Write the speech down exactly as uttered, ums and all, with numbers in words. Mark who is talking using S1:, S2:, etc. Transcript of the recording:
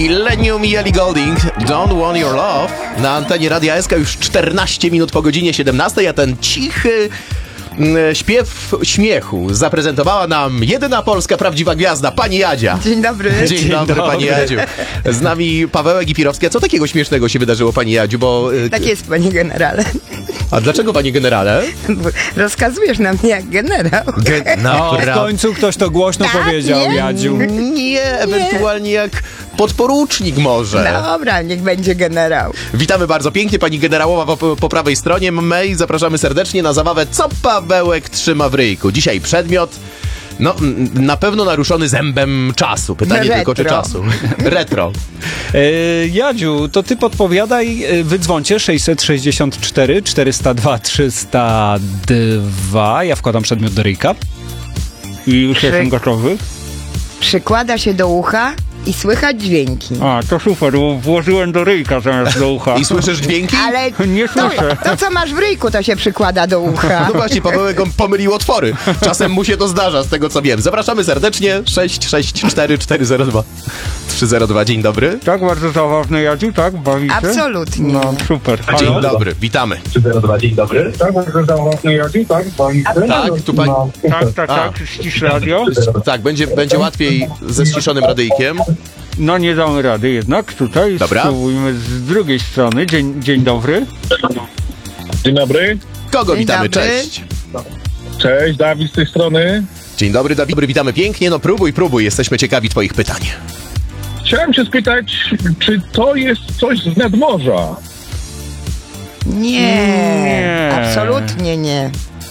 S1: Illenium i Ellie Goulding, Don't Want Your Love. Na antenie Radia S K już czternaście minut po godzinie siedemnastej, a ten cichy mm, śpiew śmiechu zaprezentowała nam jedyna polska prawdziwa gwiazda, pani Jadzia.
S2: Dzień dobry.
S1: Dzień,
S3: Dzień
S1: dobry,
S3: dobry.
S1: pani Jadziu. Z nami Pawełek Gipirowski. A co takiego śmiesznego się wydarzyło, pani Jadziu? Bo, y,
S2: Tak jest, panie generale.
S1: A dlaczego, panie generale?
S2: Bo rozkazujesz na mnie jak generał.
S1: Ge-
S3: No, w końcu ktoś to głośno
S2: Tak,
S3: powiedział,
S2: nie?
S3: Jadziu.
S1: Nie, ewentualnie jak podporucznik może.
S2: Dobra, niech będzie generał.
S1: Witamy bardzo pięknie, pani generałowa po, po prawej stronie. My zapraszamy serdecznie na zabawę Co Pawełek trzyma w ryjku. Dzisiaj przedmiot, no m, na pewno naruszony zębem czasu. Pytanie
S2: Retro.
S1: tylko, czy czasu. Retro.
S3: E, Jadziu, to ty podpowiadaj, e, wydzwońcie sześćset sześćdziesiąt cztery czterysta dwa trzysta dwa. Ja wkładam przedmiot do ryjka. I już
S2: Przy-
S3: jestem gotowy.
S2: Przykłada się do ucha i słychać dźwięki.
S3: A, to super, bo włożyłem do ryjka zamiast do ucha.
S1: I słyszysz dźwięki?
S2: Ale
S3: Nie
S2: to,
S3: słyszę.
S2: to, co masz w ryjku, to się przykłada do ucha.
S1: No właśnie, Pawełek on pomylił otwory. Czasem mu się to zdarza, z tego co wiem. Zapraszamy serdecznie. sześć sześć cztery cztery zero dwa trzy zero dwa. Dzień dobry.
S3: Tak, bardzo zabawne, Jadziu, tak? Bawicie?
S2: Absolutnie.
S3: No, super.
S1: Dzień
S3: Halo?
S1: dobry, witamy.
S4: trzy zero dwa, dzień dobry. Tak, bardzo załatwny Jadzi, tak? Pani
S1: Tak, tu pani...
S4: No,
S3: Tak, tak,
S1: A.
S3: tak, ścisz radio.
S1: Tak, będzie, będzie łatwiej ze ściszonym radyjkiem.
S3: No nie damy rady jednak, tutaj
S1: Dobra.
S3: spróbujmy z drugiej strony. Dzień, dzień dobry.
S4: Dzień dobry.
S1: Kogo
S2: Dzień
S1: witamy?
S2: dobry.
S1: Cześć.
S4: Cześć, Dawid z tej strony.
S1: Dzień dobry, Dawid. Witamy pięknie. No próbuj, próbuj. Jesteśmy ciekawi twoich pytań.
S4: Chciałem się spytać, czy to jest coś z nadmorza?
S2: Nie,
S3: Nie.
S2: absolutnie nie.